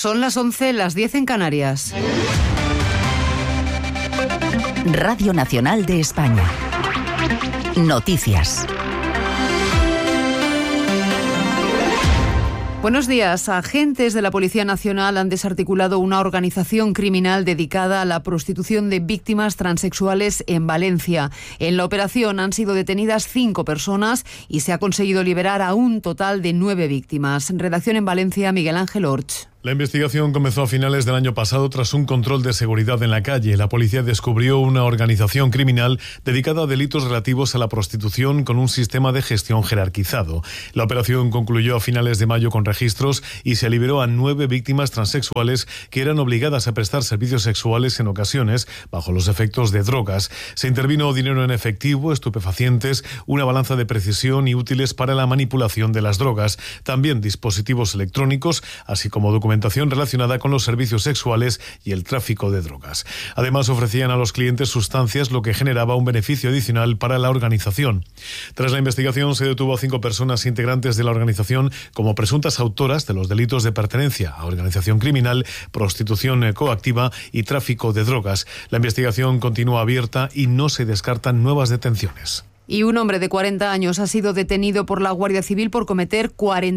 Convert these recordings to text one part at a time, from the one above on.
Son las 11, las 10 en Canarias. Radio Nacional de España. Noticias. Buenos días. Agentes de la Policía Nacional han desarticulado una organización criminal dedicada a la prostitución de víctimas transexuales en Valencia. En la operación han sido detenidas 5 personas y se ha conseguido liberar a un total de 9 víctimas. Redacción en Valencia, Miguel Ángel Orch. La investigación comenzó a finales del año pasado tras un control de seguridad en la calle. La policía descubrió una organización criminal dedicada a delitos relativos a la prostitución con un sistema de gestión jerarquizado. La operación concluyó a finales de mayo con registros y se liberó a 9 víctimas transexuales que eran obligadas a prestar servicios sexuales en ocasiones bajo los efectos de drogas. Se intervino dinero en efectivo, estupefacientes, una balanza de precisión y útiles para la manipulación de las drogas. También dispositivos electrónicos, así como documentación relacionada con los servicios sexuales y el tráfico de drogas. Además, ofrecían a los clientes sustancias, lo que generaba un beneficio adicional para la organización. Tras la investigación, se detuvo a 5 personas integrantes de la organización como presuntas autoras de los delitos de pertenencia a organización criminal, prostitución coactiva y tráfico de drogas. La investigación continúa abierta y no se descartan nuevas detenciones. Y un hombre de 40 años ha sido detenido por la Guardia Civil por cometer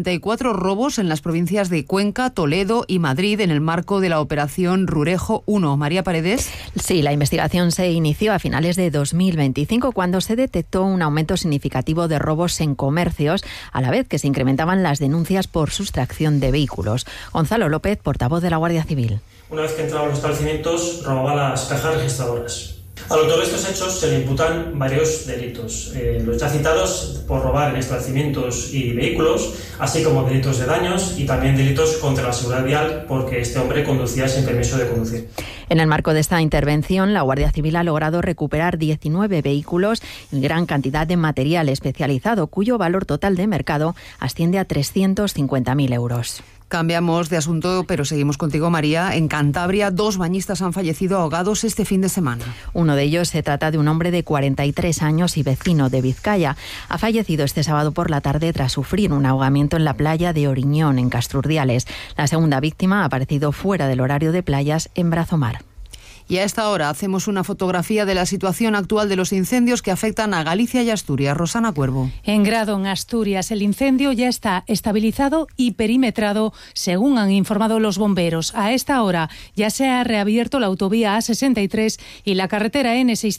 44 robos en las provincias de Cuenca, Toledo y Madrid en el marco de la Operación Rurejo 1. María Paredes. Sí, la investigación se inició a finales de 2025 cuando se detectó un aumento significativo de robos en comercios, a la vez que se incrementaban las denuncias por sustracción de vehículos. Gonzalo López, portavoz de la Guardia Civil. Una vez que entraba a los establecimientos, robaba las cajas registradoras. Al autor de estos hechos se le imputan varios delitos. Los ya citados por robar en establecimientos y vehículos, así como delitos de daños y también delitos contra la seguridad vial porque este hombre conducía sin permiso de conducir. En el marco de esta intervención, la Guardia Civil ha logrado recuperar 19 vehículos y gran cantidad de material especializado, cuyo valor total de mercado asciende a 350.000 euros. Cambiamos de asunto, pero seguimos contigo, María. En Cantabria, 2 bañistas han fallecido ahogados este fin de semana. Uno de ellos se trata de un hombre de 43 años y vecino de Vizcaya. Ha fallecido este sábado por la tarde tras sufrir un ahogamiento en la playa de Oriñón, en Casturdiales. La segunda víctima ha aparecido fuera del horario de playas en Brazomar. Y a esta hora hacemos una fotografía de la situación actual de los incendios que afectan a Galicia y Asturias. Rosana Cuervo. En Grado, en Asturias, el incendio ya está estabilizado y perimetrado, según han informado los bomberos. A esta hora ya se ha reabierto la autovía A63 y la carretera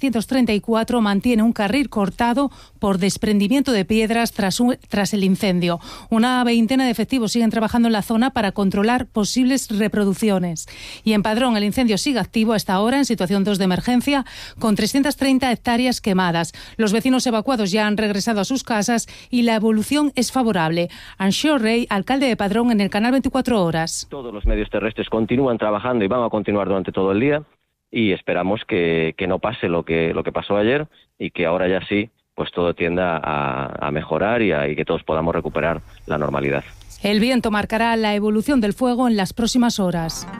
N634 mantiene un carril cortado por desprendimiento de piedras tras el incendio. Una veintena de efectivos siguen trabajando en la zona para controlar posibles reproducciones. Y en Padrón el incendio sigue activo hasta ahora en situación 2 de emergencia, con 330 hectáreas quemadas. Los vecinos evacuados ya han regresado a sus casas y la evolución es favorable. Anxo Rey, alcalde de Padrón, en el canal 24 Horas. Todos los medios terrestres continúan trabajando y van a continuar durante todo el día y esperamos que no pase lo que pasó ayer y que ahora ya sí, pues todo tienda a mejorar y que todos podamos recuperar la normalidad. El viento marcará la evolución del fuego en las próximas horas.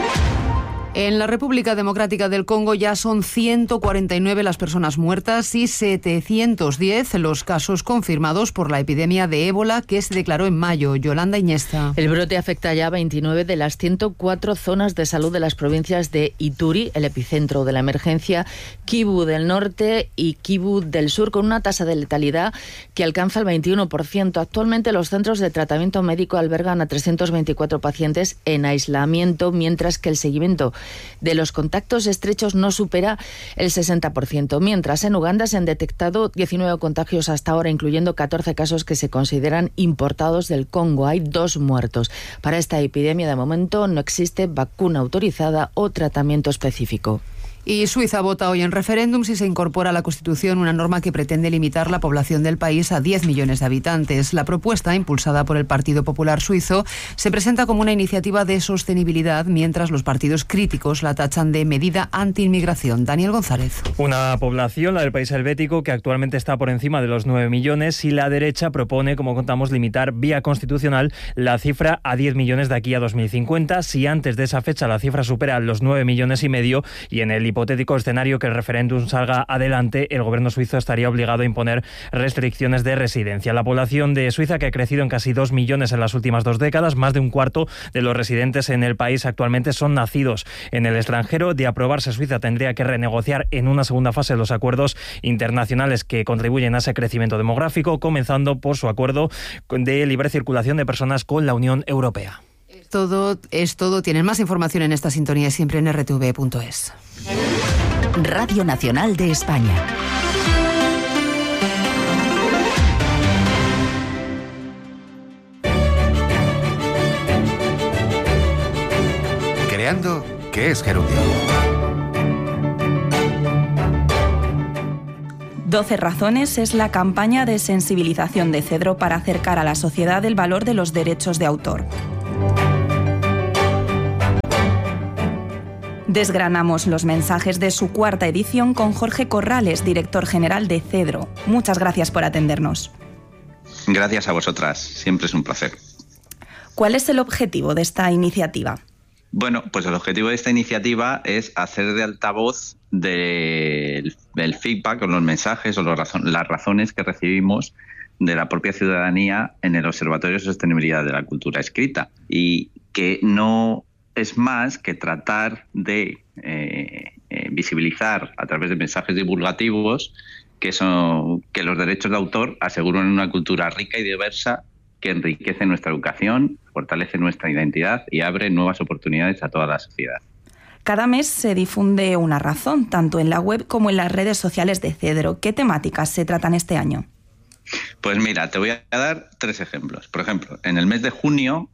En la República Democrática del Congo ya son 149 las personas muertas y 710 los casos confirmados por la epidemia de ébola que se declaró en mayo. Yolanda Iñesta. El brote afecta ya a 29 de las 104 zonas de salud de las provincias de Ituri, el epicentro de la emergencia, Kivu del Norte y Kivu del Sur, con una tasa de letalidad que alcanza el 21%. Actualmente los centros de tratamiento médico albergan a 324 pacientes en aislamiento, mientras que el seguimiento de los contactos estrechos no supera el 60%, mientras en Uganda se han detectado 19 contagios hasta ahora, incluyendo 14 casos que se consideran importados del Congo. Hay 2 muertos. Para esta epidemia, de momento, no existe vacuna autorizada o tratamiento específico. Y Suiza vota hoy en referéndum si se incorpora a la Constitución una norma que pretende limitar la población del país a 10 millones de habitantes. La propuesta, impulsada por el Partido Popular Suizo, se presenta como una iniciativa de sostenibilidad, mientras los partidos críticos la tachan de medida anti-inmigración. Daniel González. Una población, la del país helvético, que actualmente está por encima de los 9 millones y la derecha propone, como contamos, limitar vía constitucional la cifra a 10 millones de aquí a 2050. Si antes de esa fecha la cifra supera los 9 millones y medio y en el hipotético escenario que el referéndum salga adelante, el gobierno suizo estaría obligado a imponer restricciones de residencia. La población de Suiza, que ha crecido en casi 2 millones en las últimas 2 décadas, más de un cuarto de los residentes en el país actualmente son nacidos en el extranjero. De aprobarse, Suiza tendría que renegociar en una segunda fase los acuerdos internacionales que contribuyen a ese crecimiento demográfico, comenzando por su acuerdo de libre circulación de personas con la Unión Europea. Es todo. Tienen más información en esta sintonía siempre en rtv.es. Radio Nacional de España. Creando, ¿qué es gerundio? 12 razones es la campaña de sensibilización de Cedro para acercar a la sociedad el valor de los derechos de autor. Desgranamos los mensajes de su 4ª edición con Jorge Corrales, director general de Cedro. Muchas gracias por atendernos. Gracias a vosotras, siempre es un placer. ¿Cuál es el objetivo de esta iniciativa? Bueno, pues el objetivo de esta iniciativa es hacer de altavoz del feedback o los mensajes o las razones que recibimos de la propia ciudadanía en el Observatorio de Sostenibilidad de la Cultura Escrita, y que no es más que tratar de visibilizar a través de mensajes divulgativos que los derechos de autor aseguran una cultura rica y diversa que enriquece nuestra educación, fortalece nuestra identidad y abre nuevas oportunidades a toda la sociedad. Cada mes se difunde una razón, tanto en la web como en las redes sociales de Cedro. ¿Qué temáticas se tratan este año? Pues mira, te voy a dar 3 ejemplos. Por ejemplo, en el mes de junio,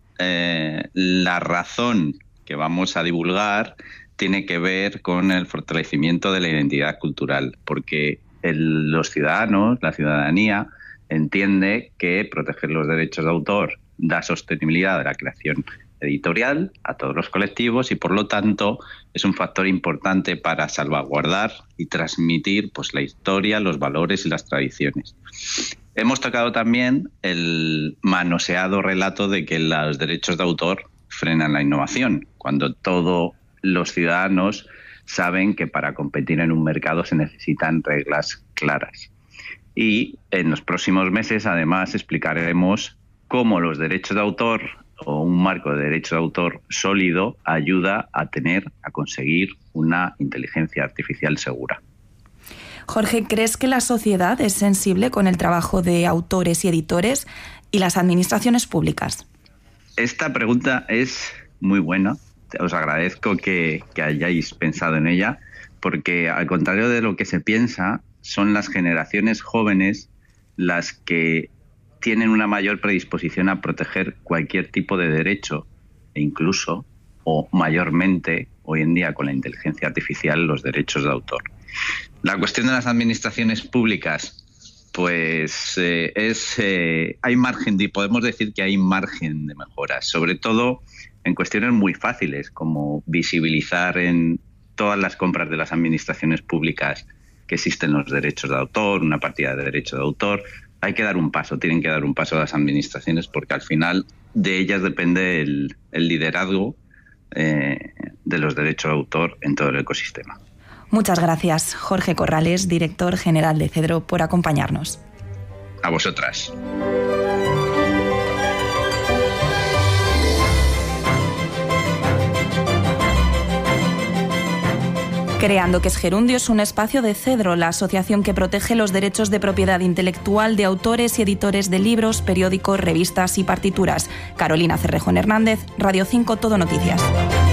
la razón que vamos a divulgar tiene que ver con el fortalecimiento de la identidad cultural, porque los ciudadanos, la ciudadanía, entiende que proteger los derechos de autor da sostenibilidad de la creación editorial a todos los colectivos y, por lo tanto, es un factor importante para salvaguardar y transmitir pues la historia, los valores y las tradiciones. Hemos tocado también el manoseado relato de que los derechos de autor frenan la innovación, cuando todos los ciudadanos saben que para competir en un mercado se necesitan reglas claras. Y en los próximos meses, además, explicaremos cómo los derechos de autor o un marco de derechos de autor sólido ayuda a conseguir una inteligencia artificial segura. Jorge, ¿crees que la sociedad es sensible con el trabajo de autores y editores y las administraciones públicas? Esta pregunta es muy buena. Os agradezco que hayáis pensado en ella, porque al contrario de lo que se piensa, son las generaciones jóvenes las que tienen una mayor predisposición a proteger cualquier tipo de derecho, e incluso, o mayormente, hoy en día con la inteligencia artificial, los derechos de autor. La cuestión de las administraciones públicas, pues hay margen, podemos decir que hay margen de mejoras, sobre todo en cuestiones muy fáciles, como visibilizar en todas las compras de las administraciones públicas que existen los derechos de autor, una partida de derechos de autor. Hay que dar un paso, tienen que dar un paso las administraciones, porque al final de ellas depende el liderazgo de los derechos de autor en todo el ecosistema. Muchas gracias, Jorge Corrales, director general de Cedro, por acompañarnos. A vosotras. Creando, que es gerundio, es un espacio de Cedro, la asociación que protege los derechos de propiedad intelectual de autores y editores de libros, periódicos, revistas y partituras. Carolina Cerrejón Hernández, Radio 5 Todo Noticias.